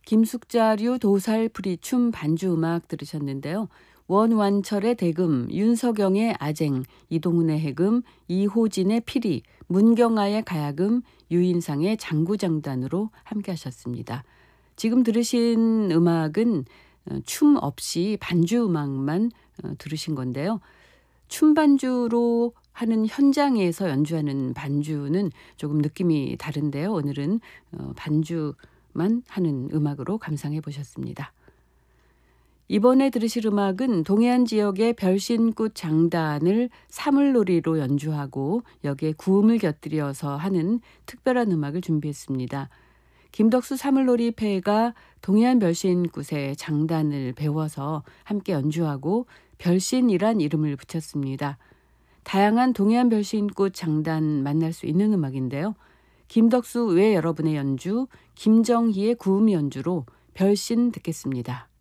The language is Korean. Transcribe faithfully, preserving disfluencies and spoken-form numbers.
김숙자류 도살풀이 춤 반주 음악 들으셨는데요. 원완철의 대금, 윤석영의 아쟁, 이동훈의 해금, 이호진의 피리, 문경아의 가야금, 유인상의 장구장단으로 함께 하셨습니다. 지금 들으신 음악은 춤 없이 반주 음악만 들으신 건데요. 춤 반주로 하는 현장에서 연주하는 반주는 조금 느낌이 다른데요. 오늘은 반주만 하는 음악으로 감상해 보셨습니다. 이번에 들으실 음악은 동해안 지역의 별신꽃 장단을 사물놀이로 연주하고 여기에 구음을 곁들여서 하는 특별한 음악을 준비했습니다. 김덕수 사물놀이 패가 동해안 별신꽃의 장단을 배워서 함께 연주하고 별신이란 이름을 붙였습니다. 다양한 동해안 별신꽃 장단 만날 수 있는 음악인데요. 김덕수 외 여러분의 연주, 김정희의 구음 연주로 별신 듣겠습니다.